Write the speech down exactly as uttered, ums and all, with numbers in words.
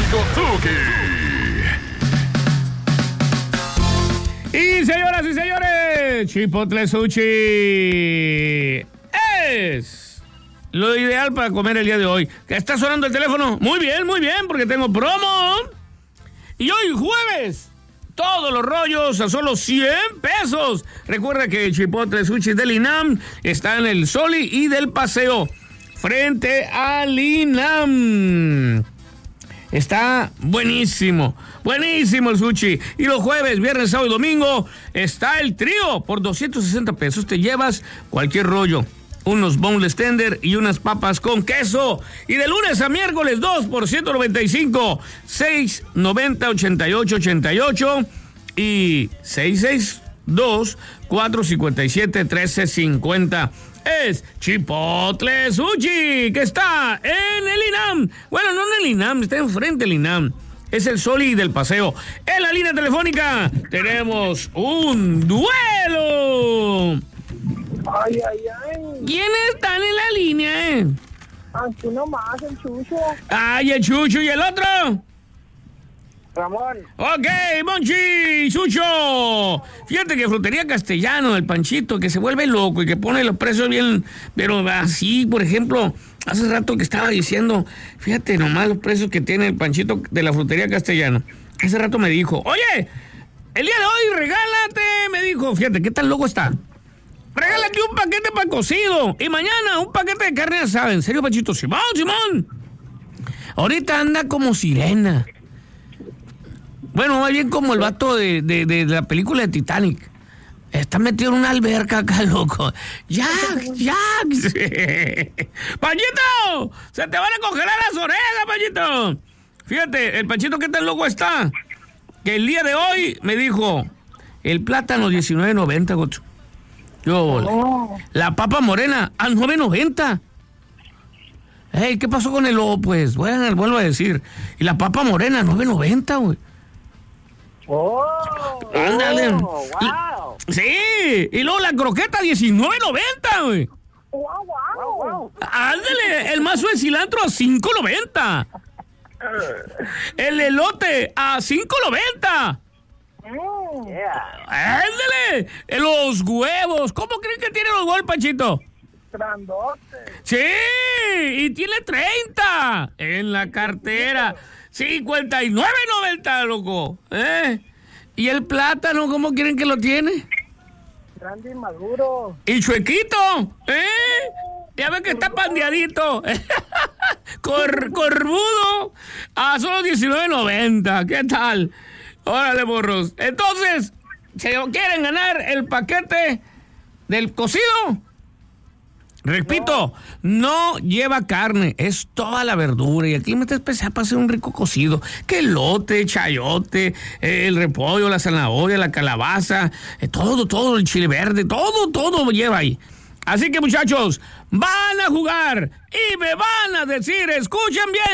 Tuki. Y señoras y señores, Chipotle Sushi es lo ideal para comer el día de hoy. ¿Que está sonando el teléfono? Muy bien, muy bien, porque tengo promo. Y hoy jueves, todos los rollos a solo cien pesos. Recuerda que el Chipotle Sushi del INAM está en el Soli y del Paseo, frente al INAM. Está buenísimo, buenísimo el sushi. Y los jueves, viernes, sábado y domingo está el trío. Por doscientos sesenta pesos te llevas cualquier rollo, unos boneless tender y unas papas con queso. Y de lunes a miércoles, dos por ciento noventa y cinco, seis noventa, ochenta y ocho, ochenta y ocho y seis seis dos, cuatro cinco siete, trece cincuenta. Es Chipotle Sushi, que está en el INAM. Bueno, no en el INAM, está enfrente del INAM. Es el Soli del Paseo. En la línea telefónica tenemos un duelo. Ay, ay, ay. ¿Quiénes están en la línea, eh? Aquí nomás, el Chucho. Ay, el Chucho, ¿y el otro? Ramón. Ok, Monchi, Chucho. Fíjate que Frutería Castellano, el Panchito, que se vuelve loco y que pone los precios bien, pero así, por ejemplo, hace rato que estaba diciendo, fíjate nomás los precios que tiene el Panchito de la Frutería Castellano. Hace rato me dijo, oye, el día de hoy regálate, me dijo, fíjate, ¿qué tan loco está? Regálate un paquete para cocido y mañana un paquete de carne asada. ¿En serio, Panchito? Simón, Simón. Ahorita anda como sirena. Bueno, más bien como el vato de, de, de la película de Titanic. Está metido en una alberca acá, loco. ¡Jack! ¡Jack! ¡Panchito! ¡Se te van a congelar las orejas, Panchito! Fíjate, el Panchito, ¿qué tan loco está? Que el día de hoy me dijo, el plátano diecinueve noventa, gocho. Yo, oh. La papa morena a nueve noventa. Ey, ¿qué pasó con el lobo, pues? Bueno, vuelvo a decir. Y la papa morena, nueve noventa, güey. Oh, ándale. Oh, wow. Sí, y luego la croqueta diecinueve noventa, güey. Wow, wow, wow. Ándale, el mazo de cilantro a cinco noventa. El elote a cinco noventa. Mm, yeah. Ándale, los huevos. ¿Cómo creen que tiene los huevos, Panchito? Grandote. Sí, y tiene treinta en la cartera. cincuenta y nueve noventa, loco. ¿Eh? ¿Y el plátano, cómo quieren que lo tiene? Grande y maduro. Y chuequito, ¿eh? Ya ven que está pandeadito. Cor, corbudo a solo diecinueve noventa. ¿Qué tal? Órale, morros. Entonces, si quieren ganar el paquete del cocido, repito, no. no lleva carne, es toda la verdura. Y aquí mete especial para hacer un rico cocido. Que elote, chayote, el repollo, la zanahoria, la calabaza, eh, todo, todo, el chile verde, todo, todo lleva ahí. Así que, muchachos, van a jugar y me van a decir, escuchen bien.